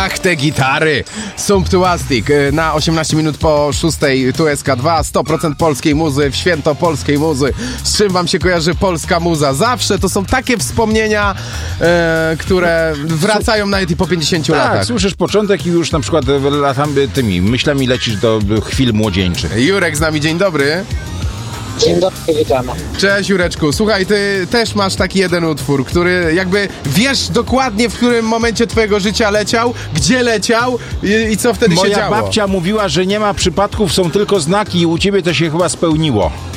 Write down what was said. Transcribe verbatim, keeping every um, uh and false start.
Ach, te gitary! Sumptuastic na osiemnaście minut po szóstej, tu S K dwa, sto procent polskiej muzy, w święto polskiej muzy. Z czym wam się kojarzy polska muza? Zawsze to są takie wspomnienia, e, które wracają nawet i po pięćdziesięciu tak, latach. Słyszysz początek i już na przykład latami tymi myślami lecisz do chwil młodzieńczych. Jurek z nami, dzień dobry. Dzień dobry, witamy. Cześć Jureczku, słuchaj, ty też masz taki jeden utwór, który jakby wiesz dokładnie, w którym momencie twojego życia leciał, gdzie leciał i, i co wtedy Moja się działo. babcia mówiła, że nie ma przypadków, są tylko znaki i u ciebie to się chyba spełniło.